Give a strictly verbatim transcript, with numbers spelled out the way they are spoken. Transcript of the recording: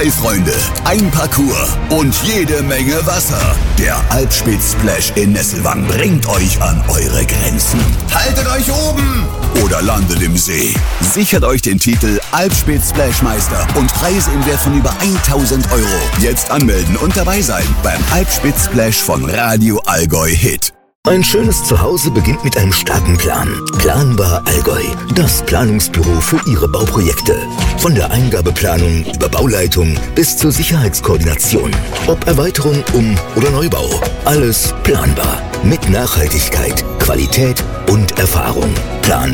Zwei Freunde, ein Parcours und jede Menge Wasser. Der Alpspitz Splash in Nesselwang bringt euch an eure Grenzen. Haltet euch oben oder landet im See. Sichert euch den Titel Alpspitz Splash Meister und Preise im Wert von über tausend Euro. Jetzt anmelden und dabei sein beim Alpspitz Splash von Radio Allgäu Hit. Ein schönes Zuhause beginnt mit einem starken Plan. Planbar Allgäu, das Planungsbüro für Ihre Bauprojekte. Von der Eingabeplanung über Bauleitung bis zur Sicherheitskoordination. Ob Erweiterung, Um- oder Neubau. Alles planbar. Mit Nachhaltigkeit, Qualität und Erfahrung. Plan